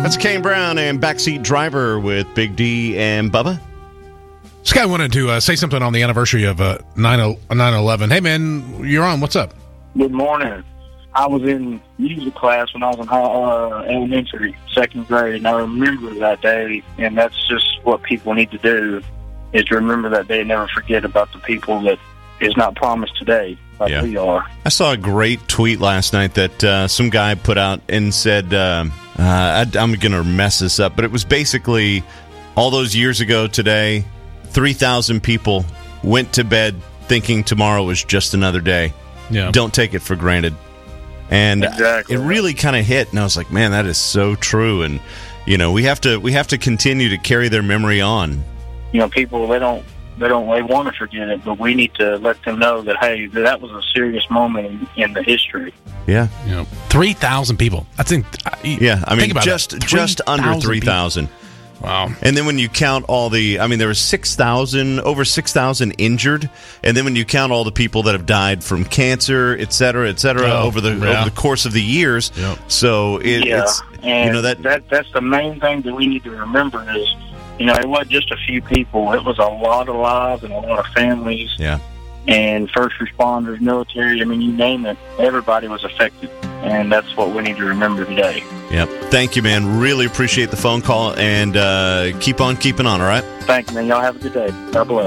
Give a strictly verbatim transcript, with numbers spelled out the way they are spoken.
That's Kane Brown and Backseat Driver with Big D and Bubba. This guy wanted to uh, say something on the anniversary of uh, nine eleven. Hey, man, you're on. What's up? Good morning. I was in music class when I was in uh, elementary, second grade, and I remember that day, and that's just what people need to do, is to remember that day and never forget about the people that is not promised today, like Yeah. we are. I saw a great tweet last night that uh, some guy put out and said, uh, uh, I, I'm going to mess this up, but it was basically all those years ago today, three thousand people went to bed thinking tomorrow was just another day. Yeah. Don't take it for granted. And Exactly. it really kind of hit, and I was like, man, that is so true. And, you know, we have to we have to continue to carry their memory on. You know, people, they don't, they don't, they want to forget it, but we need to let them know that, hey, that was a serious moment in, in the history. Yeah. You know, three thousand people. That's in, uh, Yeah, I think mean, about just that. just under three thousand. Wow. And then when you count all the, I mean, there was six thousand, over six thousand injured. And then when you count all the people that have died from cancer, et cetera, et cetera, Oh, over the yeah. over the course of the years. Yep. So it, Yeah, it's, and you know, that, that that's the main thing that we need to remember is, you know, it wasn't just a few people. It was a lot of lives and a lot of families. yeah. And first responders, military, I mean, you name it, everybody was affected. And that's what we need to remember today. Yep. Thank you, man. Really appreciate the phone call, and uh, keep on keeping on, all right? Thank you, man. Y'all have a good day. God bless.